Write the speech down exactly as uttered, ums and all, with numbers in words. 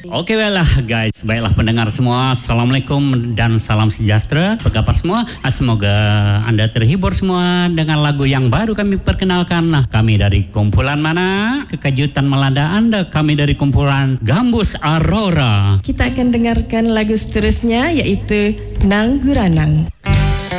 Oke baiklah guys, baiklah pendengar semua, assalamualaikum dan salam sejahtera. Apa kabar semua? Semoga Anda terhibur semua dengan lagu yang baru kami perkenalkan. Nah, kami dari kumpulan mana? Kekejutan melanda Anda. Kami dari kumpulan Gambus Aurora. Kita akan dengarkan lagu seterusnya yaitu Nang Guranang.